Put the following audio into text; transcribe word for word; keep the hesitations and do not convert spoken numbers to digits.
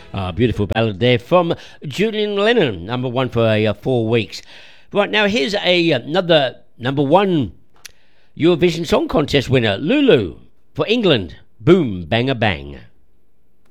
Uh, beautiful ballad there from Julian Lennon, number one for uh, four weeks. Right, now here's a, another number one Eurovision Song Contest winner, Lulu, for England. Boom, banger, bang.